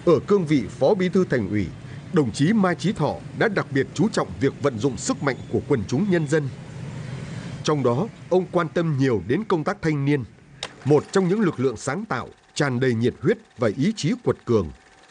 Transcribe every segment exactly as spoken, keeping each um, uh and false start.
Ở cương vị Phó Bí thư Thành ủy, đồng chí Mai Chí Thọ đã đặc biệt chú trọng việc vận dụng sức mạnh của quần chúng nhân dân. Trong đó, ông quan tâm nhiều đến công tác thanh niên, một trong những lực lượng sáng tạo, tràn đầy nhiệt huyết và ý chí quật cường.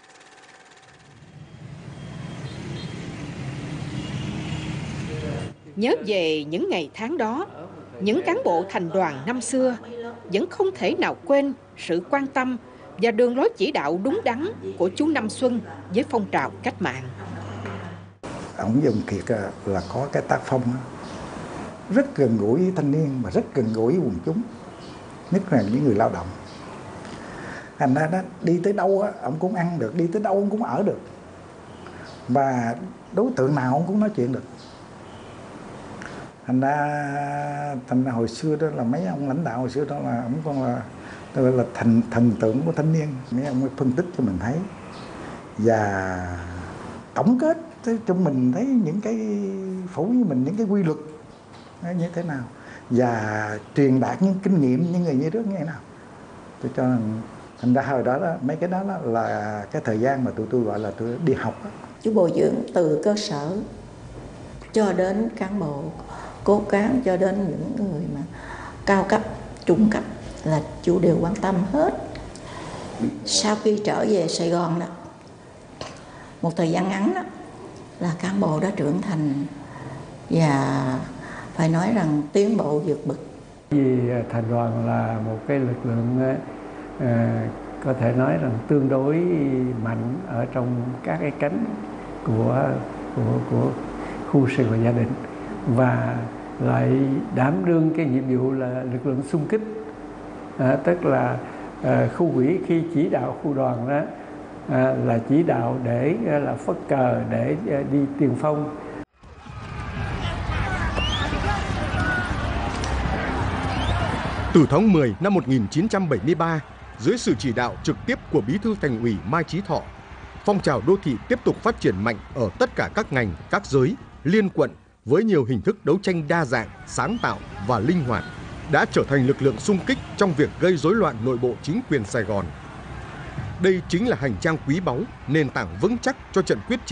Nhớ về những ngày tháng đó, những cán bộ thành đoàn năm xưa vẫn không thể nào quên sự quan tâm và đường lối chỉ đạo đúng đắn của chú Năm Xuân với phong trào cách mạng. Ông Dung Kiệt là có cái tác phong rất gần gũi với thanh niên và rất gần gũi với quần chúng, nhất là những người lao động. Thành ra đó, đi tới đâu ông cũng ăn được, đi tới đâu ông cũng ở được, và đối tượng nào ông cũng nói chuyện được. Thành ra, thành ra hồi xưa đó là mấy ông lãnh đạo hồi xưa đó là ông còn là gọi là thần thần tượng của thanh niên. Mấy ông mới phân tích cho mình thấy và tổng kết cho mình thấy những cái phổ với mình những cái quy luật như thế nào và truyền đạt những kinh nghiệm những người như trước như thế nào. Tôi cho rằng thành ra hồi đó, đó mấy cái đó, đó là cái thời gian mà tụi tôi gọi là tụi đi học đó. Chú bồi dưỡng từ cơ sở cho đến cán bộ cố gắng cho đến những người mà cao cấp, trung cấp là chú đều quan tâm hết. Sau khi trở về Sài Gòn đó, một thời gian ngắn đó, là cán bộ đã trưởng thành và phải nói rằng tiến bộ vượt bậc. Vì thành đoàn là một cái lực lượng uh, có thể nói rằng tương đối mạnh ở trong các cái cánh của của của khu sinh hoạt gia đình, và lại đảm đương cái nhiệm vụ là lực lượng xung kích, à, tức là à, khu ủy khi chỉ đạo khu đoàn đó à, là chỉ đạo để à, là phất cờ để à, đi tiền phong. Từ tháng mười năm một nghìn chín trăm bảy mươi ba, dưới sự chỉ đạo trực tiếp của Bí thư Thành ủy Mai Chí Thọ, phong trào đô thị tiếp tục phát triển mạnh ở tất cả các ngành, các giới, liên quận với nhiều hình thức đấu tranh đa dạng, sáng tạo và linh hoạt, đã trở thành lực lượng xung kích trong việc gây rối loạn nội bộ chính quyền Sài Gòn. Đây chính là hành trang quý báu, nền tảng vững chắc cho trận quyết chiến